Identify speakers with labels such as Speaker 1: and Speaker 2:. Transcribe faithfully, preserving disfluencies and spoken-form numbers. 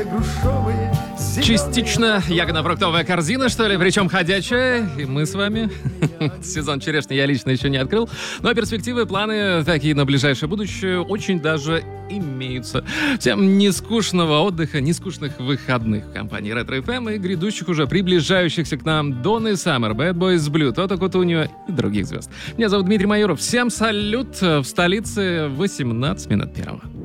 Speaker 1: Частично ягодно-фруктовая корзина, что ли, причем ходячая, и мы с вами. Сезон черешни я лично еще не открыл, но перспективы, планы такие на ближайшее будущее очень даже имеются. Всем нескучного отдыха, нескучных выходных в компании Ретро эф эм и грядущих уже приближающихся к нам Donny Summer, Bad Boys Blue, Тото Кутуньо и других звезд. Меня зовут Дмитрий Майоров. Всем салют в столице восемнадцать минут первого.